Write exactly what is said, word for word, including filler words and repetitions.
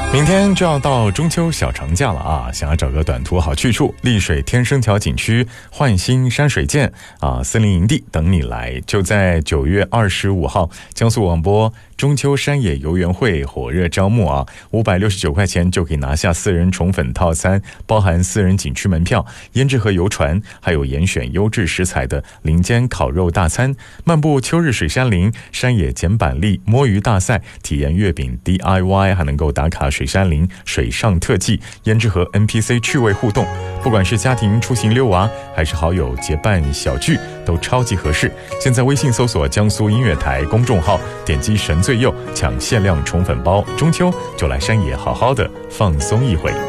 明天就要到中秋小长假了啊，想要找个短途好去处，丽水天生条景区、焕新山水涧啊、森林营地等你来。就在九月二十五号，江苏广播中秋山野游园会火热招募啊，五百六十九块钱就可以拿下四人宠粉套餐，包含私人景区门票、胭脂河游船，还有严选优质食材的林间烤肉大餐，漫步秋日水山林、山野捡板栗、摸鱼大赛，体验月饼 D I Y， 还能够打卡水山林水上特技、胭脂河 N P C 趣味互动。不管是家庭出行溜娃，还是好友结伴小聚，都超级合适。现在微信搜索江苏音乐台公众号，点击神最右抢限量宠粉包，中秋就来山野好好的放松一回。